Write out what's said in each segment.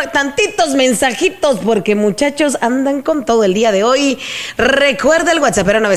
leer tantitos mensajitos porque muchachos andan con todo el día de hoy. Recuerda el WhatsApp, era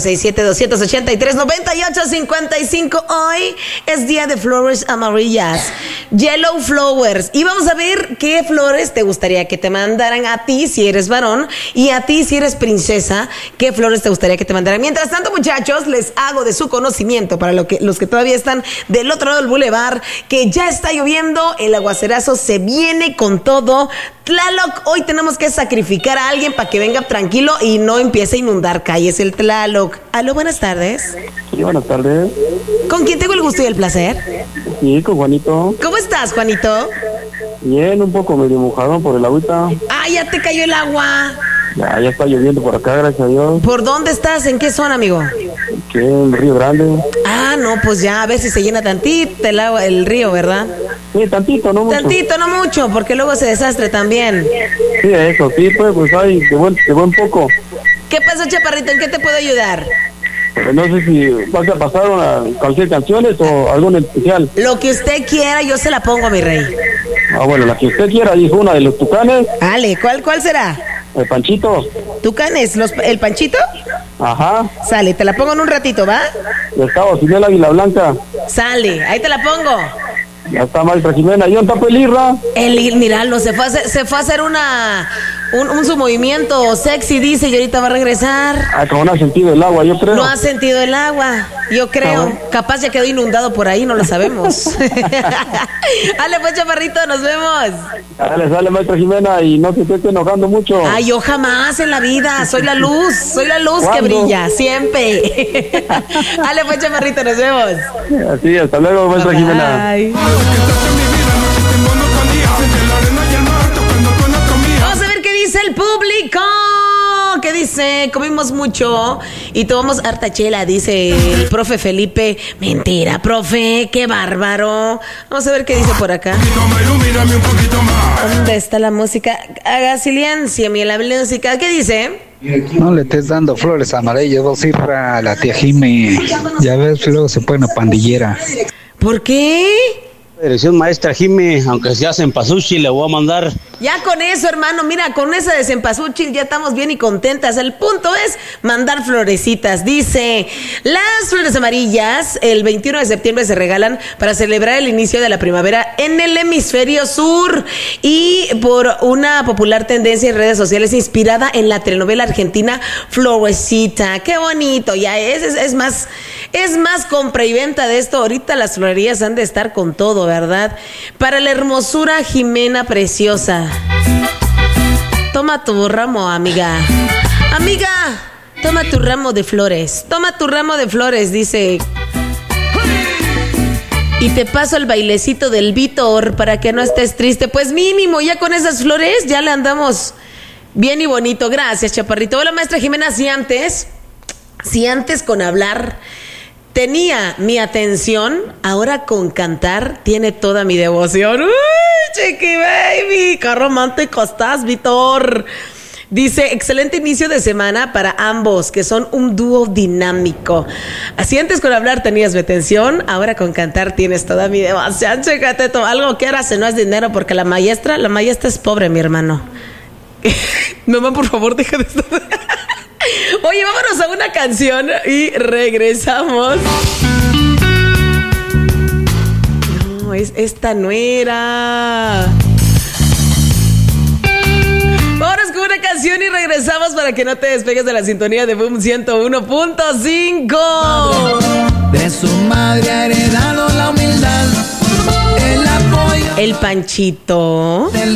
967-283-9855. Hoy es día de flores amarillas, Yellow Flowers. Y vamos a ver qué flores te gustaría que te mandaran a ti si eres varón y a ti si eres princesa, qué flores te gustaría que te mandaran. Mientras tanto, muchachos, les hago de su conocimiento para los que todavía están del otro lado del bulevar, que ya está lloviendo, el aguacerazo se viene con todo. Tlaloc, hoy tenemos que sacrificar a alguien para que venga tranquilo y no empiece a inundar calles el Tlaloc. Aló, buenas tardes. Sí, buenas tardes. ¿Con quién tengo el gusto y el placer? Sí, con Juanito. ¿Cómo estás, Juanito? Bien, un poco medio mojado por el agüita. Ah, ya te cayó el agua. Ya está lloviendo por acá, gracias a Dios. ¿Por dónde estás? ¿En qué zona, amigo? Aquí en Río Grande. Ah, no, pues ya, a ver si se llena tantito el agua, el río, ¿verdad? Sí, tantito, no mucho. Tantito, no mucho, porque luego se desastre también. Sí, eso, sí, pues hay de buen poco. ¿Qué pasó, chaparrito? ¿En qué te puedo ayudar? No sé si vas a pasar cualquier canciones o alguna especial. Lo que usted quiera, yo se la pongo, mi rey. Ah, bueno, la que usted quiera, dijo una de los Tucanes. Ale, ¿cuál será? El Panchito. ¿Tucanes? ¿El Panchito? Ajá. Sale, te la pongo en un ratito, ¿va? Ya está, Osiel Águila Blanca. Sale, ahí te la pongo. Ya está, maestra Jimena. ¿Y dónde está el Irra? Míralo, se fue a hacer su movimiento sexy, dice, y ahorita va a regresar. Ah, como no ha sentido el agua, yo creo. No ha sentido el agua, yo creo. Capaz ya quedó inundado por ahí, no lo sabemos. Ale, pues, chaparrito, nos vemos. Sale, maestra Jimena, y no te estés enojando mucho. Ay, yo jamás en la vida, soy la luz que brilla, siempre. Ale, pues, chaparrito, nos vemos. Así, hasta luego, maestra Jimena. Ay. Vamos a ver qué dice el público. ¿Qué dice? Comimos mucho y tomamos harta chela, dice el profe Felipe. Mentira, profe, qué bárbaro. Vamos a ver qué dice por acá. ¿Dónde está la música? Haga silencio, la música. ¿Qué dice? No le estés dando flores amarillas, dos irra a la tía Jimmy. Ya ves, luego se pone pandillera. ¿Por qué? Dirección maestra Jimmy, aunque sea cempasúchil, le voy a mandar. Ya con eso, hermano, mira, con esa de cempasúchil ya estamos bien y contentas. El punto es mandar florecitas. Dice, las flores amarillas el 21 de septiembre se regalan para celebrar el inicio de la primavera en el hemisferio sur y por una popular tendencia en redes sociales inspirada en la telenovela argentina Florecita. Qué bonito, ya es más compra y venta de esto. Ahorita las florerías han de estar con todo, ¿verdad? Para la hermosura Jimena preciosa. Toma tu ramo, amiga. Amiga, toma tu ramo de flores. Toma tu ramo de flores, dice. Y te paso el bailecito del Víctor para que no estés triste. Pues mínimo, ya con esas flores ya le andamos bien y bonito. Gracias, chaparrito. Hola, maestra Jimena. Si antes con hablar tenía mi atención, ahora con cantar tiene toda mi devoción. ¡Uy, chiqui baby! ¡Qué romántico estás, Víctor! Dice, excelente inicio de semana para ambos, que son un dúo dinámico. Así antes con hablar tenías mi atención, ahora con cantar tienes toda mi devoción. Chécate todo, algo que ahora se no es dinero, porque la maestra es pobre, mi hermano. Mamá, por favor, deja de estar... Oye, vámonos a una canción y regresamos. No, esta no era. Vámonos con una canción y regresamos para que no te despegues de la sintonía de Boom 101.5. De su madre ha heredado la humildad, el apoyo. El Panchito.